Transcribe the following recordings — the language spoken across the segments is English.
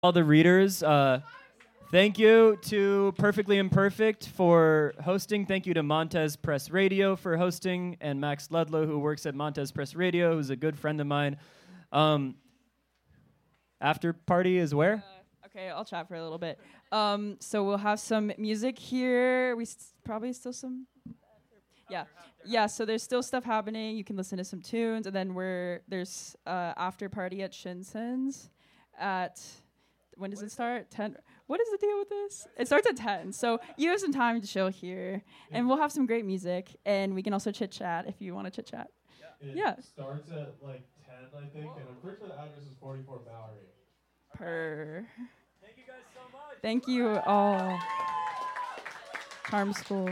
all the readers. Thank you to Perfectly Imperfect for hosting. Thank you to Montez Press Radio for hosting, and Max Ludlow, who works at Montez Press Radio, who's a good friend of mine. After party is where? Okay, I'll chat for a little bit. So we'll have some music here. Probably still some. Yeah. So there's still stuff happening. You can listen to some tunes, and then there's after party at Shinsens at. When does it start? 10. What is the deal with this? It starts at 10. So you have some time to chill here, and we'll have some great music, and we can also chit chat if you want to chit chat. It starts at like 10, I think, and I'm pretty sure the address is 44 Bowery. Thank you guys so much. Thank you all. Charm School.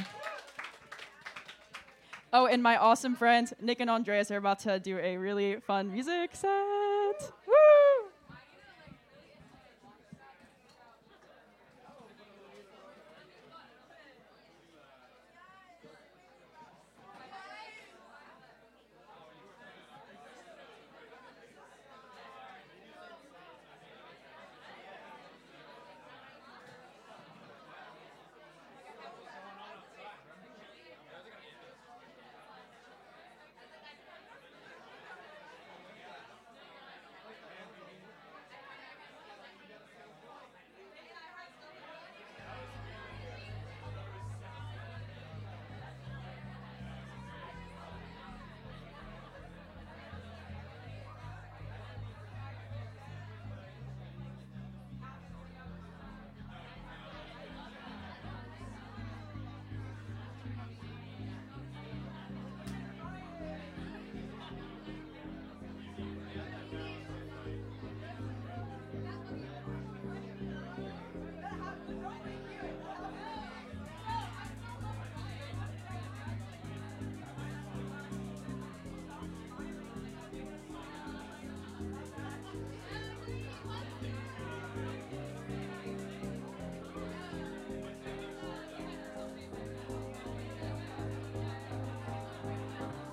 Oh, and my awesome friends, Nick and Andreas, are about to do a really fun music set.